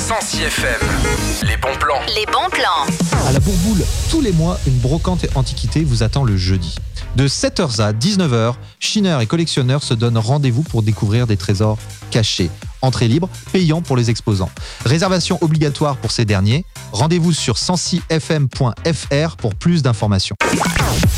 106 FM. Les bons plans. Les bons plans. À la Bourboule, tous les mois, une brocante et antiquité vous attend le jeudi. De 7h à 19h, chineurs et collectionneurs se donnent rendez-vous pour découvrir des trésors cachés. Entrée libre, payant pour les exposants. Réservation obligatoire pour ces derniers. Rendez-vous sur 106fm.fr pour plus d'informations.